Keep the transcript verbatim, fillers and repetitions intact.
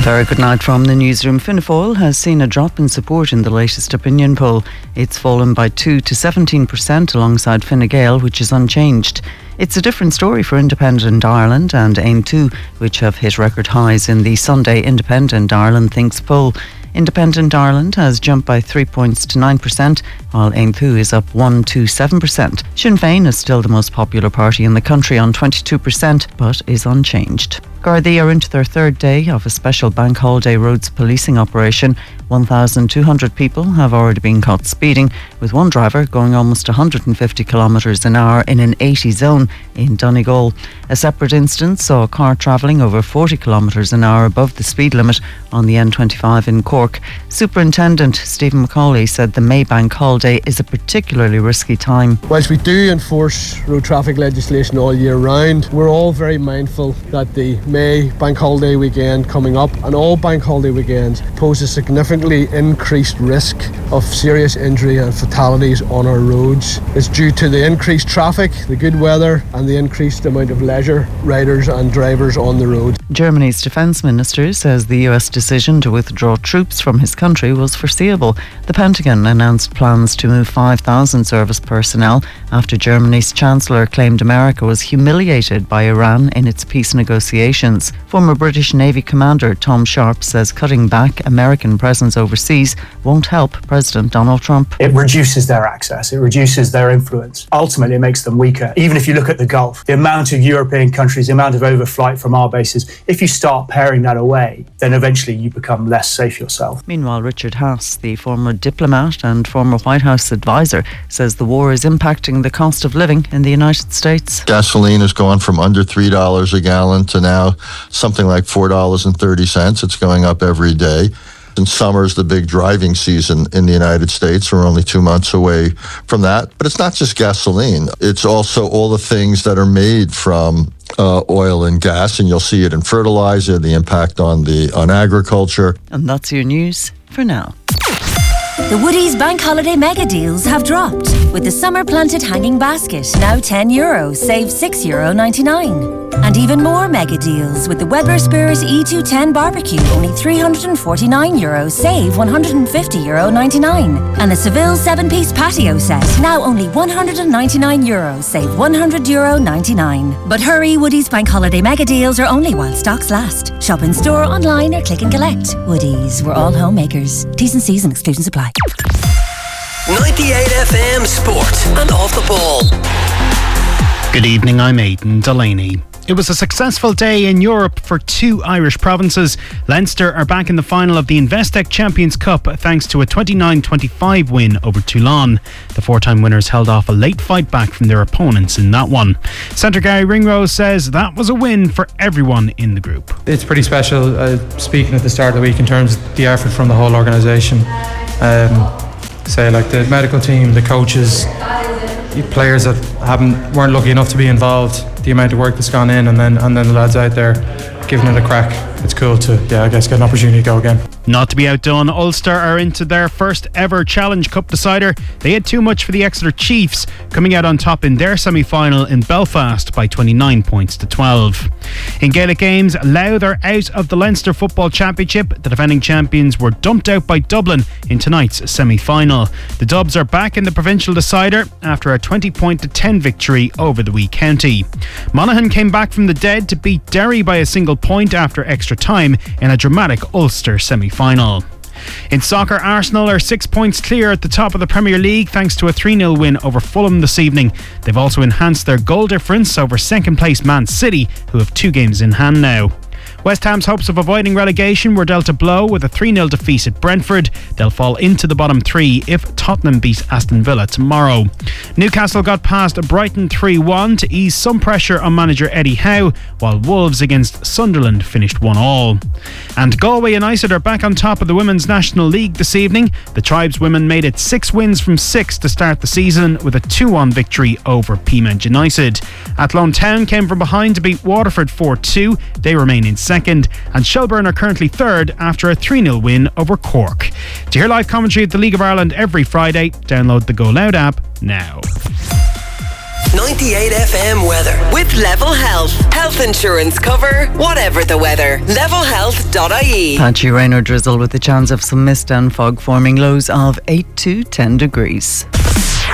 A very good night from the newsroom. Fianna Fáil has seen a drop in support in the latest opinion poll. It's fallen by two to seventeen percent alongside Fine Gael, which is unchanged. It's a different story for Independent Ireland and Aim two, which have hit record highs in the Sunday Independent Ireland Thinks poll. Independent Ireland has jumped by three points to nine percent, while Aim two is up one to seven percent. Sinn Féin is still the most popular party in the country on twenty-two percent, but is unchanged. Gardaí are into their third day of a special bank holiday roads policing operation. one thousand two hundred people have already been caught speeding, with one driver going almost one hundred fifty kilometres an hour in an eighty zone in Donegal. A separate instance saw a car travelling over forty kilometres an hour above the speed limit on the N twenty-five in Cork. Superintendent Stephen McCauley said the May bank holiday is a particularly risky time. Whilst we do enforce road traffic legislation all year round, we're all very mindful that the May bank holiday weekend coming up and all bank holiday weekends pose a significantly increased risk of serious injury and fatalities on our roads. It's due to the increased traffic, the good weather and the increased amount of leisure riders and drivers on the road. Germany's defence minister says the U S decision to withdraw troops from his country was foreseeable. The Pentagon announced plans to move five thousand service personnel after Germany's Chancellor claimed America was humiliated by Iran in its peace negotiations. Former British Navy Commander Tom Sharp says cutting back American presence overseas won't help President Donald Trump. It reduces their access, it reduces their influence. Ultimately, it makes them weaker. Even if you look at the Gulf, the amount of European countries, the amount of overflight from our bases, if you start paring that away, then eventually you become less safe yourself. Meanwhile, Richard Haass, the former diplomat and former White House advisor, says the war is impacting the cost of living in the United States. Gasoline has gone from under three dollars a gallon to now something like four dollars and thirty cents. It's going up every day. And summer's the big driving season in the United States. We're only two months away from that. But it's not just gasoline. It's also all the things that are made from uh, oil and gas. And you'll see it in fertilizer, the impact on the on agriculture. And that's your news for now. The Woodies Bank Holiday Mega Deals have dropped, with the Summer Planted Hanging Basket now ten euro, save six euro ninety-nine. And even more mega deals with the Weber Spirit E two ten Barbecue, only three hundred forty-nine euro, save one hundred fifty euro ninety-nine. And the Seville seven-piece patio set, now only one hundred ninety-nine euro, save one hundred euro ninety-nine. But hurry, Woodies Bank Holiday Mega Deals are only while stocks last. Shop in store, online or click and collect. Woodies, we're all homemakers. T's and C's and exclusions apply. ninety-eight F M Sport and Off the Ball. Good evening, I'm Aidan Delaney. It was a successful day in Europe for two Irish provinces. Leinster are back in the final of the Investec Champions Cup thanks to a twenty-nine twenty-five win over Toulon. The four-time winners held off a late fight back from their opponents in that one. Centre Gary Ringrose says that was a win for everyone in the group. It's pretty special, uh, speaking at the start of the week, in terms of the effort from the whole organisation. Um, say like the medical team, the coaches, the players that haven't weren't lucky enough to be involved, the amount of work that's gone in, and then and then the lads out there giving it a crack. It's cool to, yeah, I guess, get an opportunity to go again. Not to be outdone, Ulster are into their first ever Challenge Cup decider. They had too much for the Exeter Chiefs, coming out on top in their semi-final in Belfast by twenty-nine points to twelve. In Gaelic games, Louth are out of the Leinster Football Championship. The defending champions were dumped out by Dublin in tonight's semi-final. The Dubs are back in the provincial decider after a twenty point to ten victory over the wee county. Monaghan came back from the dead to beat Derry by a single point after extra time in a dramatic Ulster semi-final. In soccer, Arsenal are six points clear at the top of the Premier League thanks to a three nil win over Fulham this evening. They've also enhanced their goal difference over second place Man City, who have two games in hand now. West Ham's hopes of avoiding relegation were dealt a blow with a three nil defeat at Brentford. They'll fall into the bottom three if Tottenham beat Aston Villa tomorrow. Newcastle got past Brighton three one to ease some pressure on manager Eddie Howe, while Wolves against Sunderland finished one all. And Galway United are back on top of the Women's National League this evening. The Tribes women made it six wins from six to start the season with a two one victory over Peamount United. Athlone Town came from behind to beat Waterford four two. They remain in second, and Shelburne are currently third after a three nil win over Cork. To hear live commentary at the League of Ireland every Friday, download the Go Loud app now. ninety-eight F M weather. With Level Health. Health insurance cover, whatever the weather. level health dot I E. Patchy rain or drizzle with a chance of some mist and fog forming, lows of eight to ten degrees.